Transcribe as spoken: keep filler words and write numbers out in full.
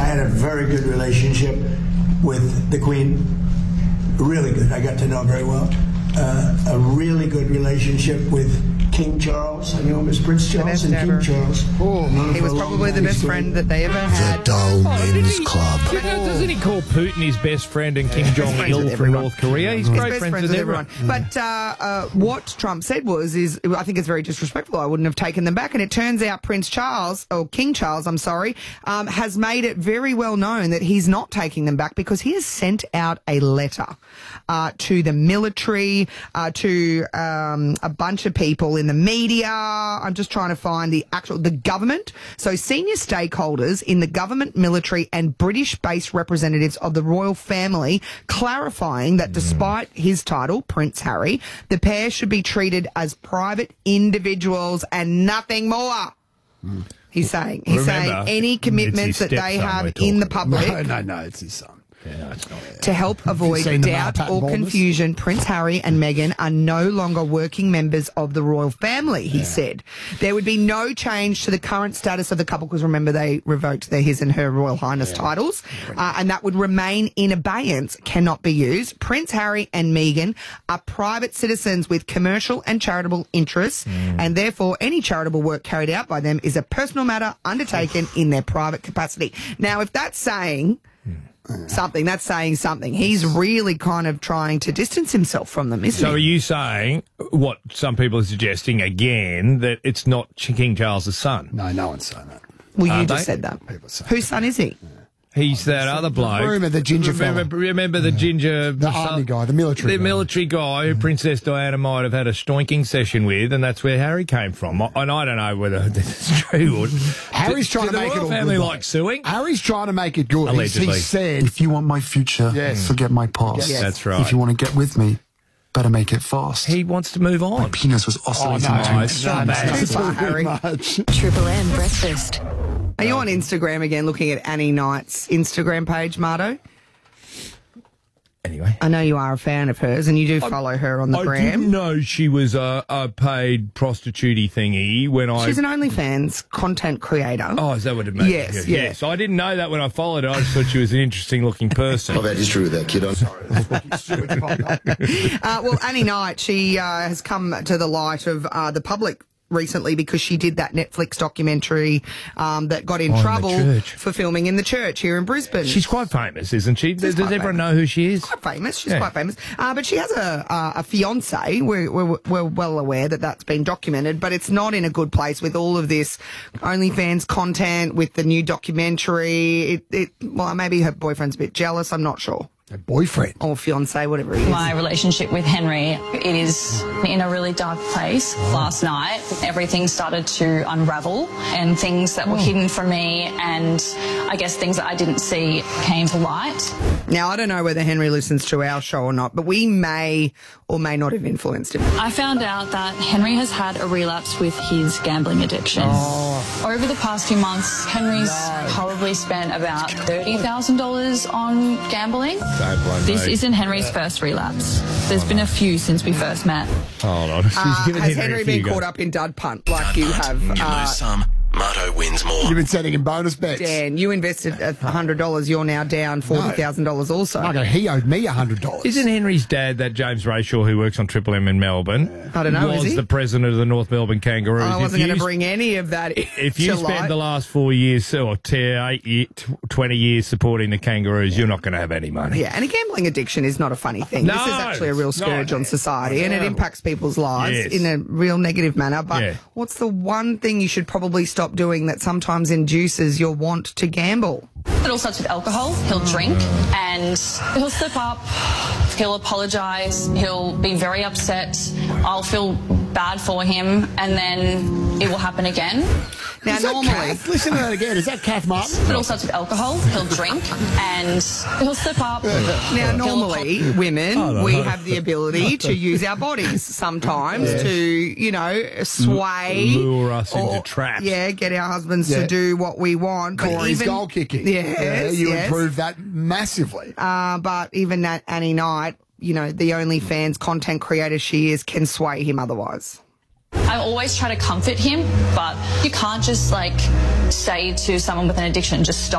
had a very good relationship with the Queen. Really good. I got to know her very well. Uh, a really good relationship with King Charles. I know him as Prince Charles and King Charles. Oh, he was probably the best friend that they ever had. The Doll Men's Club. You know, doesn't he call Putin his best friend and Kim Jong-il from North Korea? He's great best friends, friends with with everyone. everyone. But uh, uh, what Trump said was, is I think it's very disrespectful. I wouldn't have taken them back. And it turns out Prince Charles, or King Charles, I'm sorry, um, has made it very well known that he's not taking them back because he has sent out a letter uh, to the military, uh, to um, a bunch of people in the media. I'm just trying to find the actual, the government. So senior stakeholders in the government, military and British-based representatives of the royal family clarifying that despite his title, Prince Harry, the pair should be treated as private individuals and nothing more. Mm. He's saying, he's Remember, saying any commitments that they have in the public. No, no, no, it's his son. Yeah, it's not. To help avoid seen the doubt Mountbatten or bombers? confusion, Prince Harry and Meghan are no longer working members of the royal family, he yeah. said. There would be no change to the current status of the couple, because remember they revoked their His and Her Royal Highness yeah. titles, uh, and that would remain in abeyance, cannot be used. Prince Harry and Meghan are private citizens with commercial and charitable interests, mm. and therefore any charitable work carried out by them is a personal matter undertaken in their private capacity. Now, if that's saying... something, that's saying something. He's really kind of trying to distance himself from them, isn't so he? So are you saying what some people are suggesting again, that it's not King Charles' son? No, no one's saying that. Well, you Aren't just they? said that. People say Whose son is he? Yeah. He's that other bloke. Remember the ginger remember, fella? remember the ginger... The army guy, the military The guy. military guy who Princess Diana might have had a stoinking session with, and that's where Harry came from. And I don't know whether this is true or... Harry's trying do to make the it royal all family good, like suing? Harry's trying to make it good. He's, Allegedly. he said... If you want my future, Yes. forget my past. Yes. That's right. If you want to get with me, better make it fast. He wants to move on. My penis was oscillating Oh, no, between it's the not strings. bad. Too far, Harry. much. Triple M Breakfast. Are you on Instagram again looking at Annie Knight's Instagram page, Marto? Anyway. I know you are a fan of hers and you do follow her on the I gram. didn't know she was a, a paid prostitute thingy when I... She's an OnlyFans content creator. Oh, is that what it means? Yes, yeah. Yes. I didn't know that when I followed her. I just thought she was an interesting looking person. I've had history with that kid. I'm sorry. uh, well, Annie Knight, she uh, has come to the light of uh, the public recently because she did that Netflix documentary um, that got in Oh, in the trouble church. for filming in the church here in Brisbane. She's quite famous, isn't she? Does, does quite everyone famous. know who she is? quite famous. She's Yeah. quite famous. Uh, but she has a, uh, a fiance. We're, we're, we're well aware that that's been documented, but it's not in a good place with all of this OnlyFans content, with the new documentary. It, it, well, maybe her boyfriend's a bit jealous. I'm not sure. A boyfriend. Or fiance, whatever he is. My relationship with Henry, it is in a really dark place. Last night, everything started to unravel and things that were hidden from me and I guess things that I didn't see came to light. Now, I don't know whether Henry listens to our show or not, but we may or may not have influenced him. I found out that Henry has had a relapse with his gambling addiction. Oh. Over the past few months, Henry's probably spent about thirty thousand dollars on gambling. Don't blame This me. isn't Henry's first relapse. There's been a few since we first met. Hold on. She's Uh, given has Henry Henry a few been go. caught up in dud punt like you have? You Uh, lose some, Marto wins more. You've been sending him bonus bets. Dan, you invested one hundred dollars. You're now down forty thousand dollars also. No, he owed me one hundred dollars. Isn't Henry's dad, that James Rayshaw who works on Triple M in Melbourne, I don't know, was is he? the president of the North Melbourne Kangaroos? I If wasn't going you to bring any of that in. If you spend the last four years or eight, year, twenty years supporting the Kangaroos, you're not going to have any money. Yeah, and a gambling addiction is not a funny thing. No, this is actually a real scourge no. on society, and it impacts people's lives Yes. in a real negative manner. But Yeah. what's the one thing you should probably stop doing that sometimes induces your want to gamble? It all starts with alcohol. He'll drink and he'll slip up. He'll apologise. He'll be very upset. I'll feel bad for him, and then it will happen again. Now, Is that normally, Kath? Listen to that again. Is that Kath Martin? It all starts with alcohol. He'll drink and he'll slip up. now normally women, we have the ability to use our bodies sometimes to, you know, sway, Lure us or, into traps. Yeah, get our husbands Yeah. to do what we want. But Corey's even- goal kicking. Yes, Yeah, you yes. improved that massively. Uh, but even that Annie Knight, you know, the OnlyFans content creator she is, can sway him otherwise. I always try to comfort him, but you can't just like say to someone with an addiction, just stop.